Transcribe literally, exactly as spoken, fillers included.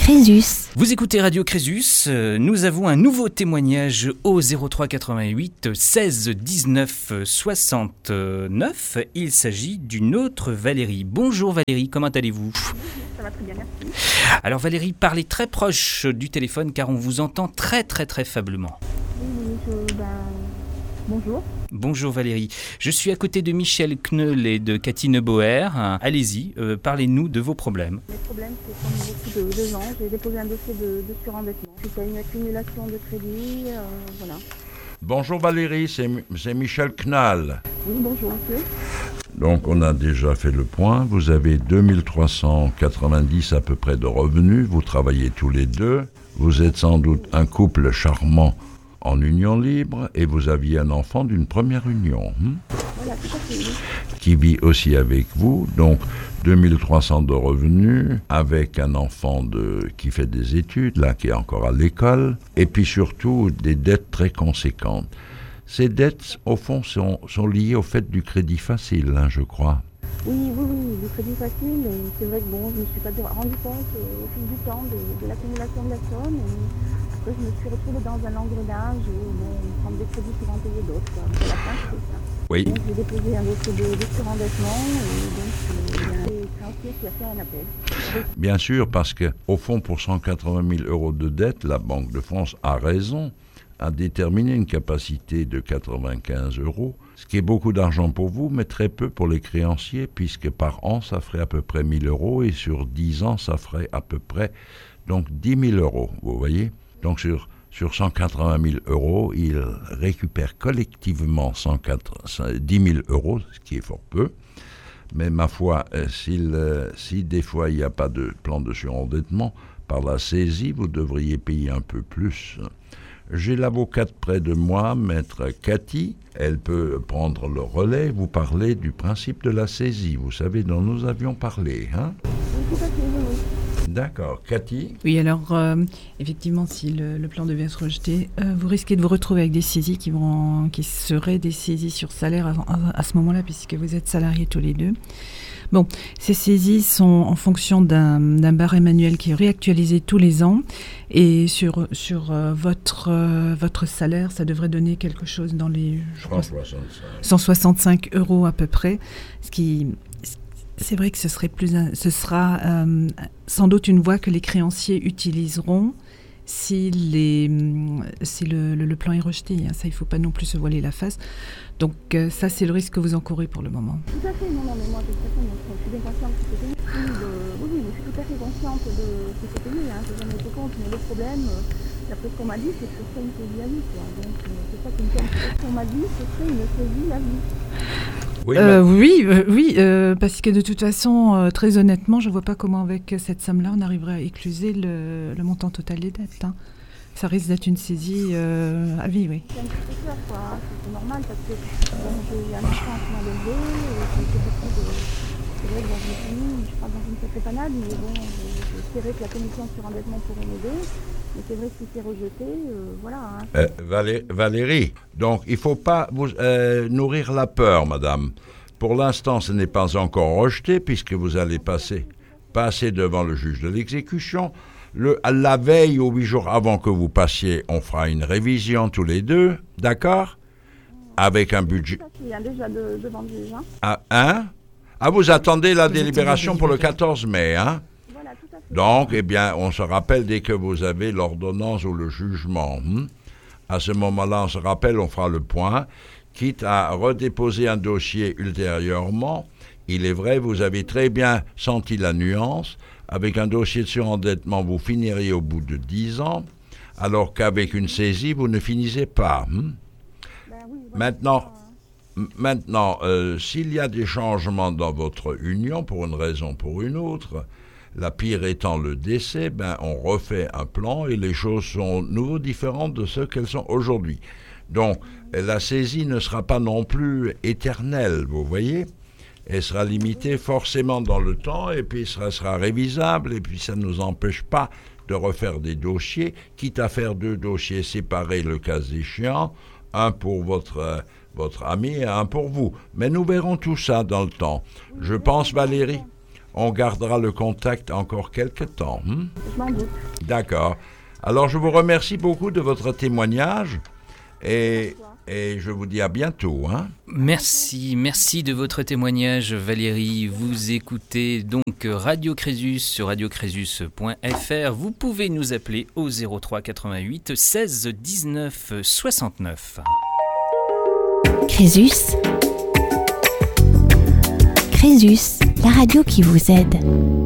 Crésus. Vous écoutez Radio Crésus, euh, nous avons un nouveau témoignage au zéro trois quatre-vingt-huit seize dix-neuf soixante-neuf. Il s'agit d'une autre Valérie. Bonjour Valérie, comment allez-vous ? Ça va très bien, merci. Alors Valérie, parlez très proche du téléphone car on vous entend très très très faiblement. Oui, oui, je, ben, bonjour. Bonjour Valérie, je suis à côté de Michel Kneul et de Cathy Neuboer. Allez-y, euh, parlez-nous de vos problèmes. Les problèmes, c'est comme beaucoup de, de gens. J'ai déposé un dossier de, de surendettement. Suite à une accumulation de crédits, euh, voilà. Bonjour Valérie, c'est, c'est Michel Kneul. Oui, bonjour monsieur. Donc on a déjà fait le point, vous avez deux mille trois cent quatre-vingt-dix à peu près de revenus, vous travaillez tous les deux, vous êtes sans doute un couple charmant en union libre et vous aviez un enfant d'une première union hein, Voilà, tout à fait, oui. qui vit aussi avec vous, donc deux mille trois cents de revenus avec un enfant de, qui fait des études, là qui est encore à l'école, et puis surtout des dettes très conséquentes. Ces dettes, au fond, sont, sont liées au fait du crédit facile, hein, je crois. Oui, oui, oui, du crédit facile. Et c'est vrai que bon, je ne me suis pas rendu compte euh, au fil du temps de, de l'accumulation de la somme. Et après, je me suis retrouvée dans un engrenage où bon, on prend des crédits pour en payer d'autres. Quoi. À la fin, c'est ça. Oui. Donc, j'ai déposé un dossier de, de surendettement et donc euh, il y a un créancier qui a fait un appel. Bien sûr, parce qu'au fond, pour cent quatre-vingt mille euros de dette, la Banque de France a raison, a déterminé une capacité de quatre-vingt-quinze euros, ce qui est beaucoup d'argent pour vous, mais très peu pour les créanciers, puisque par an, ça ferait à peu près mille euros, et sur dix ans, ça ferait à peu près donc dix mille euros, vous voyez. Donc sur, sur cent quatre-vingt mille euros, ils récupèrent collectivement cent quatre, dix mille euros, ce qui est fort peu. Mais ma foi, s'il, si des fois il n'y a pas de plan de surendettement, par la saisie, vous devriez payer un peu plus. J'ai l'avocate près de moi, maître Cathy. Elle peut prendre le relais, vous parler du principe de la saisie, vous savez, dont nous avions parlé. Hein Oui, tout à fait, oui, oui. D'accord. Cathy ? Oui, alors, euh, effectivement, si le, le plan devait être rejeté, euh, vous risquez de vous retrouver avec des saisies qui, vont, qui seraient des saisies sur salaire à, à, à ce moment-là, puisque vous êtes salariés tous les deux. Bon, ces saisies sont en fonction d'un, d'un barème annuel qui est réactualisé tous les ans. Et sur, sur euh, votre, euh, votre salaire, ça devrait donner quelque chose dans les je crois, cent soixante-cinq. cent soixante-cinq euros à peu près. Ce qui, c'est vrai que ce, serait plus, ce sera euh, sans doute une voie que les créanciers utiliseront si, les, si le, le, le plan est rejeté. Hein. Ça, il ne faut pas non plus se voiler la face. Donc euh, ça, c'est le risque que vous encourez pour le moment. Tout à fait, non, non, mais moi, de toute façon, je suis bien consciente que c'est pénible. Oui, de, oui, oui, je suis tout à fait consciente de que c'est pénible, hein, je n'ai jamais été contre, mais le problème, euh, d'après ce qu'on m'a dit, c'est que ce serait une saisie à vie, quoi. Donc, euh, c'est ça qui me tient. Ce qu'on m'a dit, ce serait une saisie à vie. Oui, euh, oui, euh, oui euh, parce que de toute façon, euh, très honnêtement, je ne vois pas comment avec cette somme-là, on arriverait à écluser le, le montant total des dettes. Hein. Ça risque d'être une saisie euh, à vie, oui. C'est un petit peu peur, quoi. C'est, c'est normal parce que bon, j'ai un enfant qui m'a élevé, j'ai fait beaucoup de... C'est vrai que dans une famille, je parle dans une sacrée panade, mais bon, j'espérais que la commission sur endettement pourrait m'aider. Mais c'est vrai que si c'est rejeté, euh, voilà. Hein. Euh, Valé- Valérie, donc il ne faut pas vous euh, nourrir la peur, madame. Pour l'instant, ce n'est pas encore rejeté puisque vous allez passer, passer devant le juge de l'exécution. Le, la veille ou huit jours avant que vous passiez, on fera une révision tous les deux, d'accord ? Avec un budget... Il y a déjà de, devant le juge, hein. Ah, hein ? Ah, vous attendez la Vous délibération attendez pour le la quatorze mai, hein ? Voilà, tout à fait. Donc, eh bien, on se rappelle dès que vous avez l'ordonnance ou le jugement. Hein ? À ce moment-là, on se rappelle, on fera le point, quitte à redéposer un dossier ultérieurement. Il est vrai, vous avez très bien senti la nuance. Avec un dossier de surendettement, vous finiriez au bout de dix ans, alors qu'avec une saisie, vous ne finissez pas. Hein ? Ben oui, voilà. Maintenant, m- maintenant euh, s'il y a des changements dans votre union, pour une raison ou pour une autre, la pire étant le décès, ben, on refait un plan et les choses sont nouveau différentes de ce qu'elles sont aujourd'hui. Donc, la saisie ne sera pas non plus éternelle, vous voyez ? Elle sera limitée forcément dans le temps et puis ça sera révisable et puis ça ne nous empêche pas de refaire des dossiers, quitte à faire deux dossiers séparés le cas échéant, un pour votre, euh, votre ami et un pour vous. Mais nous verrons tout ça dans le temps. Je pense, Valérie, On gardera le contact encore quelques temps. Hein? Je m'en doute. D'accord. Alors, je vous remercie beaucoup de votre témoignage et, et je vous dis à bientôt. Hein? Merci, merci de votre témoignage, Valérie. Vous écoutez donc Radio Crésus sur radio crésus point f r. Vous pouvez nous appeler au zéro trois quatre-vingt-huit seize dix-neuf soixante-neuf. Crésus. Crésus, la radio qui vous aide.